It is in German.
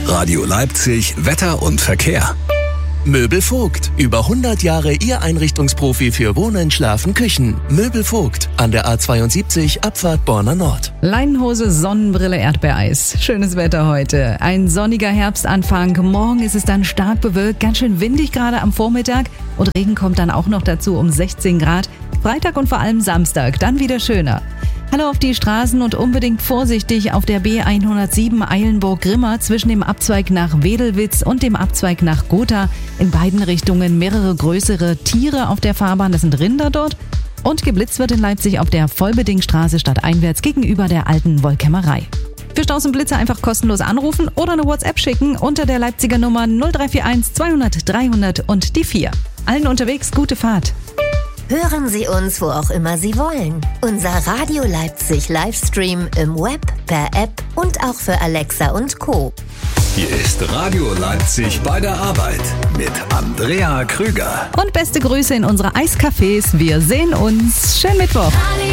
Radio Leipzig, Wetter und Verkehr. Möbel Vogt. Über 100 Jahre Ihr Einrichtungsprofi für Wohnen, Schlafen, Küchen. Möbel Vogt. An der A72 Abfahrt Borna Nord. Leinenhose, Sonnenbrille, Erdbeereis. Schönes Wetter heute. Ein sonniger Herbstanfang. Morgen ist es dann stark bewölkt. Ganz schön windig gerade am Vormittag. Und Regen kommt dann auch noch dazu um 16 Grad. Freitag und vor allem Samstag. Dann wieder schöner. Hallo auf die Straßen und unbedingt vorsichtig auf der B107 Eilenburg-Grimma zwischen dem Abzweig nach Wedelwitz und dem Abzweig nach Gotha. In beiden Richtungen mehrere größere Tiere auf der Fahrbahn, das sind Rinder dort. Und geblitzt wird in Leipzig auf der Vollbedingstraße stadteinwärts gegenüber der alten Wollkämmerei. Für Staus und Blitze einfach kostenlos anrufen oder eine WhatsApp schicken unter der Leipziger Nummer 0341 200 300 und die 4. Allen unterwegs gute Fahrt. Hören Sie uns, wo auch immer Sie wollen. Unser Radio Leipzig Livestream im Web, per App und auch für Alexa und Co. Hier ist Radio Leipzig bei der Arbeit mit Andrea Krüger. Und beste Grüße in unsere Eiscafés. Wir sehen uns. Schönen Mittwoch.